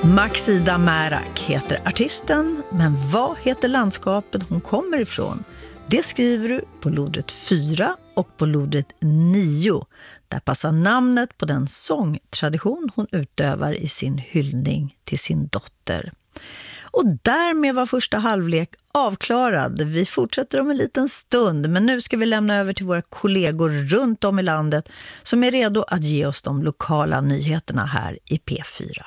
Maxida Märak heter artisten, men vad heter landskapet hon kommer ifrån? Det skriver du på lodret 4 och på lodret 9. Där passar namnet på den sångtradition hon utövar i sin hyllning till sin dotter. Och därmed var första halvlek avklarad. Vi fortsätter om en liten stund, men nu ska vi lämna över till våra kollegor runt om i landet som är redo att ge oss de lokala nyheterna här i P4.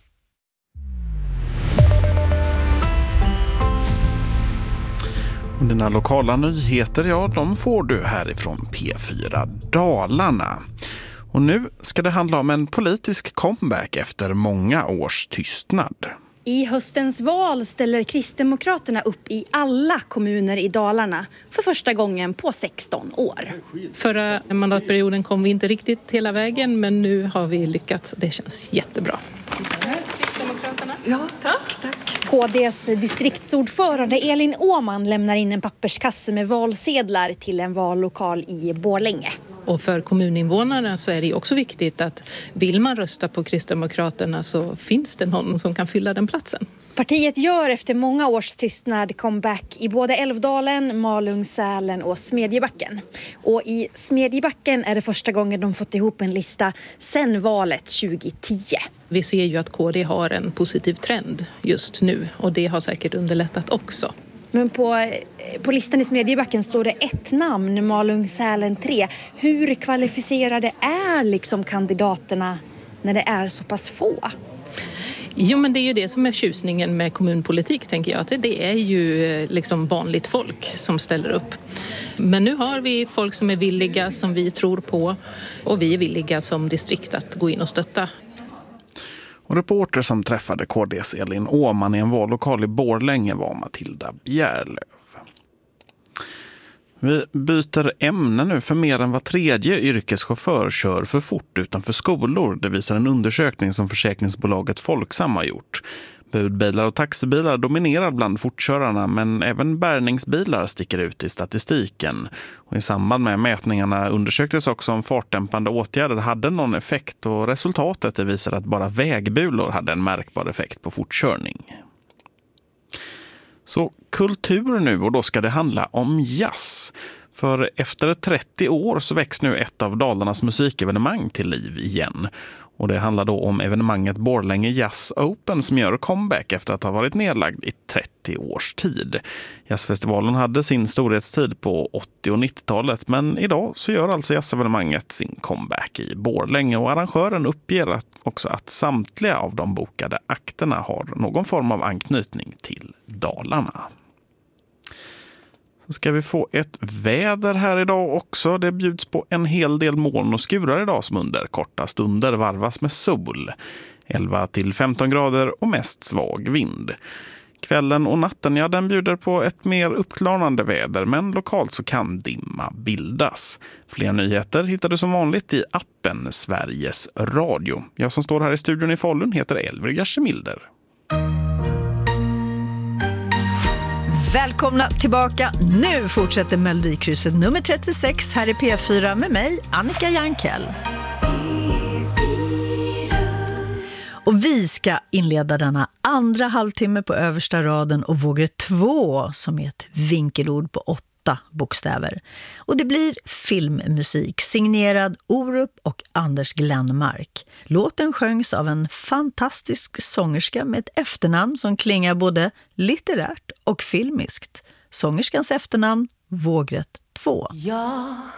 Och dina lokala nyheter, ja, de får du härifrån P4 Dalarna. Och nu ska det handla om en politisk comeback efter många års tystnad. I höstens val ställer Kristdemokraterna upp i alla kommuner i Dalarna för första gången på 16 år. Förra mandatperioden kom vi inte riktigt hela vägen, men nu har vi lyckats. Det känns jättebra. Kristdemokraterna. Ja, tack. KDs distriktsordförande Elin Åman lämnar in en papperskasse med valsedlar till en vallokal i Borlänge. Och för kommuninvånarna så är det också viktigt att vill man rösta på Kristdemokraterna så finns det någon som kan fylla den platsen. Partiet gör efter många års tystnad comeback i både Älvdalen, Malung, Sälen och Smedjebacken. Och i Smedjebacken är det första gången de fått ihop en lista sedan valet 2010. Vi ser ju att KD har en positiv trend just nu och det har säkert underlättat också. Men på listan i Smedjebacken står det ett namn, Malung, Sälen 3. Hur kvalificerade är liksom kandidaterna när det är så pass få? Jo, men det är ju det som är tjusningen med kommunpolitik, tänker jag. Att det är ju liksom vanligt folk som ställer upp. Men nu har vi folk som är villiga, som vi tror på. Och vi är villiga som distrikt att gå in och stötta. Och reporter som träffade KDs Elin Åman i en vallokal i Borlänge var Matilda Bjärlöv. Vi byter ämne nu, för mer än var tredje yrkeschaufför kör för fort utanför skolor. Det visar en undersökning som försäkringsbolaget Folksam har gjort. Budbilar och taxibilar dominerar bland fortkörarna, men även bärgningsbilar sticker ut i statistiken. Och i samband med mätningarna undersöktes också om fartdämpande åtgärder hade någon effekt, och resultatet visar att bara vägbulor hade en märkbar effekt på fortkörning. Så kultur nu, och då ska det handla om jazz. För efter 30 år så väcks nu ett av Dalarnas musikevenemang till liv igen. Och det handlar då om evenemanget Borlänge Jazz Open som gör comeback efter att ha varit nedlagd i 30 års tid. Jazzfestivalen hade sin storhetstid på 80- och 90-talet, men idag så gör alltså jazzevenemanget sin comeback i Borlänge, och arrangören uppger också att samtliga av de bokade akterna har någon form av anknytning till Dalarna. Så ska vi få ett väder här idag också. Det bjuds på en hel del moln och skurar idag som under korta stunder varvas med sol. 11-15 grader och mest svag vind. Kvällen och natten, ja, den bjuder på ett mer uppklarnande väder, men lokalt så kan dimma bildas. Fler nyheter hittar du som vanligt i appen Sveriges Radio. Jag som står här i studion i Falun heter Elvira Schemilder. Välkomna tillbaka. Nu fortsätter Melodikrysset nummer 36 här i P4 med mig, Annika Jankell. Och vi ska inleda denna andra halvtimme på översta raden och vågor 2 som är ett vinkelord på 8 bokstäver. Och det blir filmmusik signerad Orup och Anders Glenmark. Låten sjöngs av en fantastisk sångerska med ett efternamn som klingar både litterärt och filmiskt. Sångerskans efternamn Vågret 2. Ja.